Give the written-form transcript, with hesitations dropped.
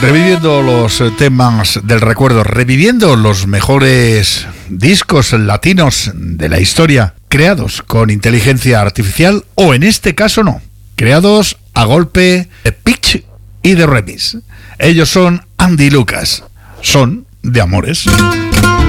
Reviviendo los temas del recuerdo, reviviendo los mejores discos latinos de la historia, creados con inteligencia artificial, o en este caso no, creados a golpe de pitch y de remix. Ellos son Andy Lucas, son de Amores.